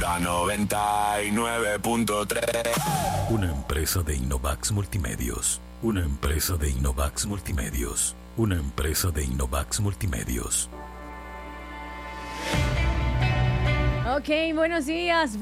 La 99.3. Una empresa de Innovax Multimedios. Una empresa de Innovax Multimedios. Una empresa de Innovax Multimedios. Ok, buenos días.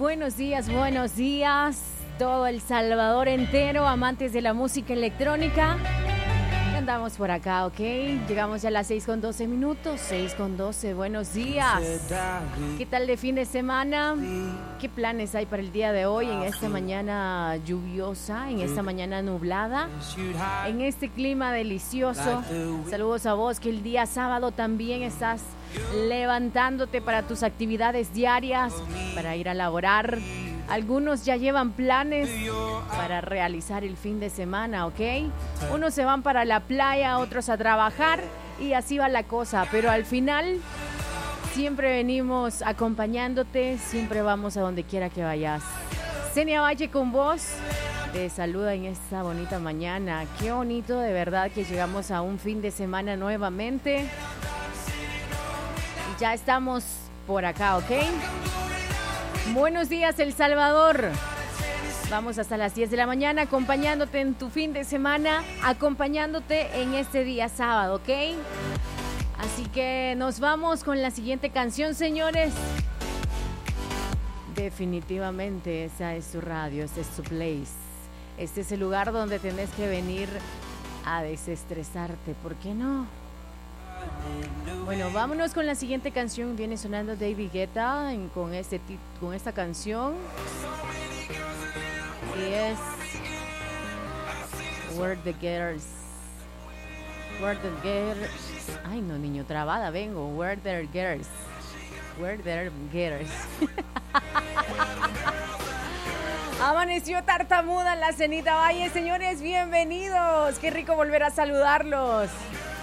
Todo El Salvador entero, amantes de la música electrónica. Andamos por acá, ok. Llegamos ya a las 6:12 minutos. 6:12, buenos días. ¿Qué tal de fin de semana? ¿Qué planes hay para el día de hoy en esta mañana lluviosa, en esta mañana nublada, en este clima delicioso? Saludos a vos que el día sábado también estás levantándote para tus actividades diarias, para ir a laborar. Algunos ya llevan planes para realizar el fin de semana, ¿ok? Unos se van para la playa, otros a trabajar y así va la cosa. Pero al final siempre venimos acompañándote, siempre vamos a donde quiera que vayas. Senia Valle con vos, te saluda en esta bonita mañana. Qué bonito de verdad que llegamos a un fin de semana nuevamente. Ya estamos por acá, ¿ok? Buenos días, El Salvador. Vamos hasta las 10 de la mañana acompañándote en tu fin de semana, acompañándote en este día sábado, ¿ok? Así que nos vamos con la siguiente canción, señores. Definitivamente esa es tu radio, este es tu place. Este es el lugar donde tenés que venir a desestresarte, ¿por qué no? Bueno, vámonos con la siguiente canción. Viene sonando David Guetta con esta canción. Y es Where the Girls. Ay, no, niño, trabada vengo. Where the Girls. Amaneció tartamuda en la Cenita Valle. Señores, bienvenidos. Qué rico volver a saludarlos.